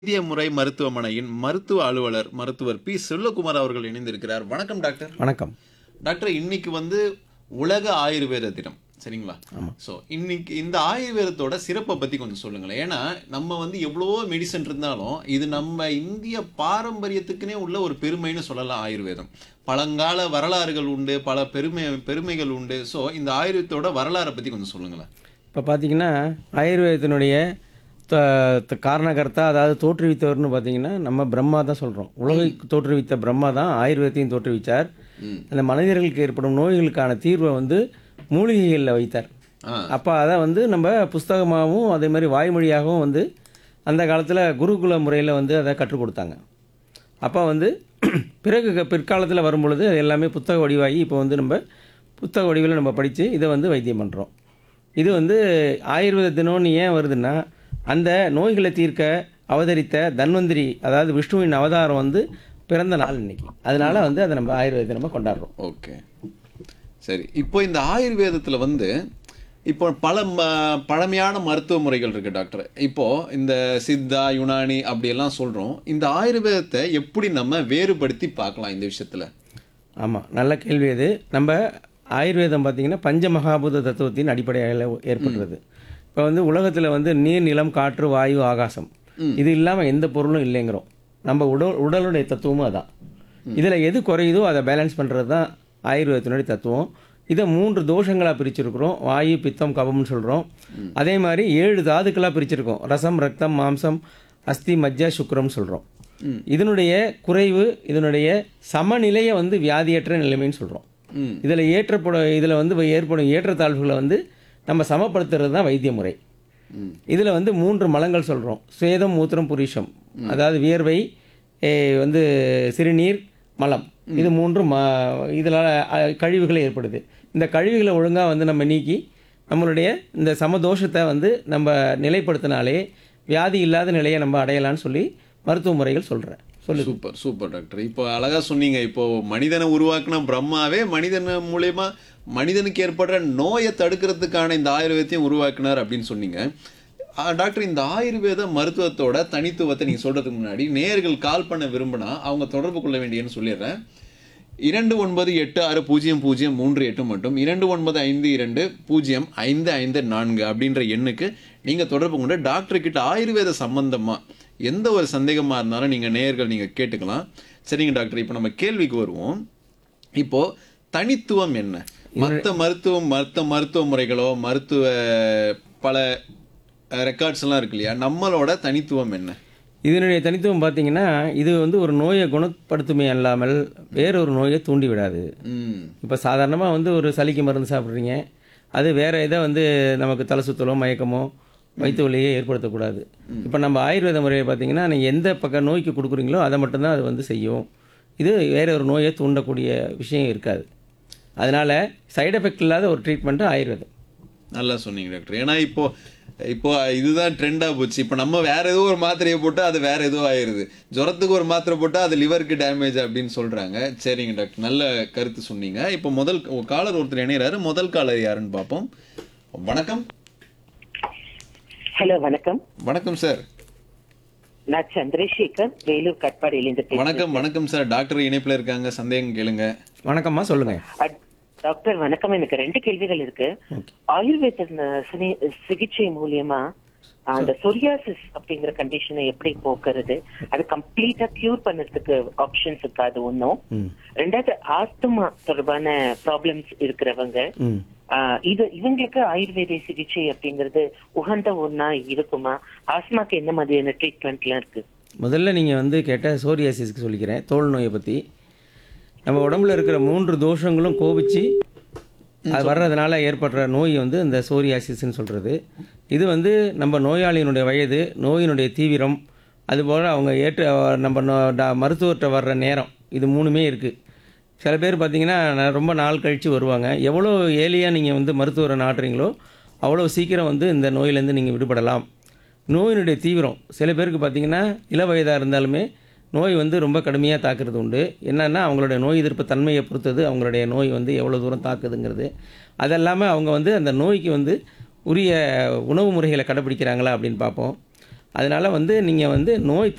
இந்திய முறை மருத்துவமனையின் மருத்துவ அலுவலர் மருத்துவர் பி செல்வகுமார் அவர்கள் இணைந்திருக்கிறார். வணக்கம் டாக்டர். வணக்கம். டாக்டர், இன்னைக்கு உலக ஆயுர்வேத தினம், சரிங்களா? ஸோ இன்னைக்கு இந்த ஆயுர்வேதத்தோட சிறப்பை பற்றி கொஞ்சம் சொல்லுங்களேன். ஏன்னா நம்ம எவ்வளவோ மெடிசன் இருந்தாலும் இது நம்ம இந்திய பாரம்பரியத்துக்குனே உள்ள ஒரு பெருமைன்னு சொல்லலாம். ஆயுர்வேதம் பழங்கால வரலாறுகள் உண்டு, பல பெருமைகள் உண்டு. ஸோ இந்த ஆயுர்வேதத்தோட வரலாறை பற்றி கொஞ்சம் சொல்லுங்களேன். இப்போ பார்த்தீங்கன்னா ஆயுர்வேதத்தினுடைய காரணகர்த்தா, அதாவது தோற்றுவித்தவர்னு பார்த்தீங்கன்னா நம்ம பிரம்மா தான் சொல்கிறோம். உலகை தோற்றுவித்த பிரம்மா தான் ஆயுர்வேதத்தையும் தோற்றுவித்தார். அந்த மனிதர்களுக்கு ஏற்படும் நோய்களுக்கான தீர்வை மூலிகைகளில் வைத்தார். அப்போ அதை நம்ம புஸ்தகமாகவும் அதே மாதிரி வாய்மொழியாகவும் அந்த காலத்தில் குருகுல முறையில் அதை கற்றுக் கொடுத்தாங்க. அப்போ பிற்காலத்தில் வரும்பொழுது அது எல்லாமே புத்தக வடிவாகி இப்போ நம்ம புத்தக வடிவில் நம்ம படித்து இதை வைத்தியம் பண்ணுறோம். இது ஆயுர்வேத தினம்னு ஏன் வருதுன்னா, அந்த நோய்களை தீர்க்க அவதரித்த தன்வந்திரி, அதாவது விஷ்ணுவின் அவதாரம் பிறந்த நாள் இன்னைக்கு. அதனால அதை நம்ம ஆயுர்வேத தினமாக கொண்டாடுறோம். ஓகே, சரி. இப்போ இந்த ஆயுர்வேதத்தில் இப்போ பழமையான மருத்துவ முறைகள் இருக்குது டாக்டர். இப்போ இந்த சித்தா, யுனானி அப்படியெல்லாம் சொல்கிறோம். இந்த ஆயுர்வேதத்தை எப்படி நம்ம வேறுபடுத்தி பார்க்கலாம் இந்த விஷயத்தில்? ஆமாம், நல்ல கேள்வி அது. நம்ம ஆயுர்வேதம் பார்த்திங்கன்னா பஞ்சமகாபூத தத்துவத்தின் அடிப்படையில் ஏற்படுறது. இப்போ உலகத்தில் நீர், நிலம், காற்று, வாயு, ஆகாசம், இது இல்லாமல் எந்த பொருளும் இல்லைங்கிறோம். நம்ம உடலுடைய தத்துவமும் அதான். இதில் எது குறையுதோ அதை பேலன்ஸ் பண்ணுறது தான் ஆயுர்வேதத்தினுடைய தத்துவம். இதை 3 தோஷங்களாக பிரிச்சிருக்கிறோம். வாயு, பித்தம், கபம்னு சொல்கிறோம். அதே மாதிரி 7 தாதுக்களாக பிரிச்சிருக்கோம். ரசம், ரத்தம், மாம்சம், அஸ்தி, மஜ்ஜா, சுக்ரம்னு சொல்கிறோம். இதனுடைய குறைவு, இதனுடைய சமநிலையை வியாதியற்ற நிலைமைன்னு சொல்கிறோம். இதில் ஏற்படும் ஏற்றத்தாழ்வுகளை நம்ம சமப்படுத்துறது தான் வைத்திய முறை. இதில் 3 மலங்கள் சொல்கிறோம். சுவேதம், மூத்திரம், புரீஷம், அதாவது வியர்வை, சிறுநீர், மலம். இது 3 இதனால் கழிவுகள் ஏற்படுது. இந்த கழிவுகளை ஒழுங்காக நம்ம நீக்கி நம்மளுடைய இந்த சமதோஷத்தை நம்ம நிலைப்படுத்தினாலே வியாதி இல்லாத நிலையை நம்ம அடையலான்னு சொல்லி மருத்துவ முறைகள் சொல்கிறேன். Super super doctor. இப்போ அழகா சொன்னீங்க. இப்போ மனிதனை உருவாக்குன பிரம்மாவே மனிதன் மூலயமா மனிதனுக்கு ஏற்படுற நோயை தடுக்கிறதுக்கான இந்த ஆயுர்வேதத்தையும் உருவாக்குனார் அப்படின்னு சொன்னீங்க. டாக்டர், இந்த ஆயுர்வேத மருத்துவத்தோட தனித்துவத்தை நீங்கள் சொல்கிறதுக்கு முன்னாடி நேயர்கள் கால் பண்ண விரும்பினா அவங்க தொடர்பு கொள்ள வேண்டியன்னு சொல்லிடுறேன். 29860038 மற்றும் 2952055554 அப்படின்ற எண்ணுக்கு நீங்கள் தொடர்பு கொண்டு டாக்டர்கிட்ட ஆயுர்வேத சம்பந்தமாக எந்த ஒரு சந்தேகமாக இருந்தாலும் நீங்கள் கேட்டுக்கலாம். சரிங்க டாக்டர், இப்போ நம்ம கேள்விக்கு வருவோம். இப்போது தனித்துவம் என்ன? மற்ற மருத்துவ முறைகளோ பல ரெக்கார்ட்ஸ் எல்லாம் இருக்கு இல்லையா, நம்மளோட தனித்துவம் என்ன? இதனுடைய தனித்துவம் பார்த்தீங்கன்னா, இது ஒரு நோயை குணப்படுத்துமே அல்லாமல் வேறொரு நோயை தூண்டி விடாது. இப்போ சாதாரணமாக ஒரு சளிக்கு மருந்து சாப்பிட்றீங்க, அது வேற இதை நமக்கு தலை சுத்தலோ மயக்கமோ வயிற்று வலியை ஏற்படுத்தக்கூடாது. இப்போ நம்ம ஆயுர்வேத முறையை பார்த்தீங்கன்னா, நீங்கள் எந்த பக்கம் நோய்க்கு கொடுக்குறீங்களோ அதை மட்டும்தான் அது செய்யும். இது வேற ஒரு நோயை தூண்டக்கூடிய விஷயம் இருக்காது. அதனால் சைடு எஃபெக்ட் இல்லாத ஒரு ட்ரீட்மெண்ட்டு ஆயுர்வேதம். நல்லா சொன்னீங்க டாக்டர். ஏன்னா இப்போ இதுதான் ட்ரெண்டாக போச்சு. இப்போ நம்ம வேற ஏதோ ஒரு மாத்திரையை போட்டால் அது வேற ஏதோ ஆயிடுது. ஜுரத்துக்கு ஒரு மாத்திரை போட்டால் அது லிவருக்கு டேமேஜ் அப்படின்னு சொல்கிறாங்க. சரிங்க டாக்டர், நல்ல கருத்து சொன்னீங்க. இப்போ முதல் காலர் ஒருத்தர் இணைகிறாரு. முதல் காலர் யாருன்னு பார்ப்போம். வணக்கம். ஹலோ, வணக்கம். வணக்கம் சார். நான் சந்திரசேகர், வேலூர் கட்பாடியிலிருந்து. வணக்கம் சார். டாக்டர் இணைப்புல இருக்காங்க, சந்தேகம் கேளுங்க. வணக்கம்மா, சொல்லுங்க. டாக்டர் வணக்கம். எனக்கு 2 கேள்விகள் இருக்கு. ஆயுர்வேத சிகிச்சை மூலியமா அந்த சொரியாசிஸ் அப்படிங்கிற கண்டிஷனை எப்படி போக்குறது, அது கம்ப்ளீட்டா கியூர் பண்ணறதுக்கு ஆப்ஷன்ஸ் இருக்கா? அது ஒன்னும். 2வது, ஆஸ்துமா தொடர்பான ப்ராப்ளம்ஸ் இருக்கிறவங்க, இவங்களுக்கு ஆயுர்வேத சிகிச்சை அப்படிங்கிறது உகந்த ஒண்ணா இருக்குமா? ஆஸ்மாக்கு என்ன மாதிரியான ட்ரீட்மெண்ட்லாம் இருக்கு? முதல்ல நீங்கள் கேட்ட சோரியாசிஸ்க்கு சொல்லிக்கிறேன். தோல் நோயை பற்றி. நம்ம உடம்புல இருக்கிற 3 தோஷங்களும் கோபிச்சு அது வர்றதுனால ஏற்படுற நோய் இந்த சோரியாசிஸ்ன்னு சொல்கிறது. இது நம்ம நோயாளியினுடைய வயது, நோயினுடைய தீவிரம், அதுபோல் அவங்க நம்ம மருத்துவர்கிட்ட வர்ற நேரம், இது 3மே இருக்குது. சில பேர் பார்த்திங்கன்னா ரொம்ப நாள் கழித்து வருவாங்க. எவ்வளோ ஏலியாக நீங்கள் மருத்துவரை நாட்டுறீங்களோ அவ்வளோ சீக்கிரம் இந்த நோயிலேருந்து நீங்கள் விடுபடலாம். நோயினுடைய தீவிரம் சில பேருக்கு பார்த்திங்கன்னா இள வயதாக இருந்தாலுமே நோய் ரொம்ப கடுமையாக தாக்குறது உண்டு. என்னென்னா அவங்களுடைய நோய் எதிர்ப்பு தன்மையை பொறுத்தது அவங்களுடைய நோய் எவ்வளோ தூரம் தாக்குதுங்கிறது. அதெல்லாமல் அவங்க அந்த நோய்க்கு உரிய உணவு முறைகளை கடைப்பிடிக்கிறாங்களா அப்படின்னு பார்ப்போம். அதனால் நீங்கள் நோய்